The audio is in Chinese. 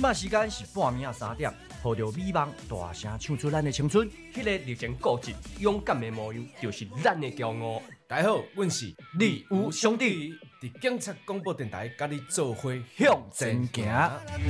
即马时间是半暝3点，抱着美梦大声唱出咱的青春。 迄个热情固执、勇敢的模样，就是咱的骄傲。 大家好，阮是李有兄弟， 伫警察广播电台，甲你做伙向前行。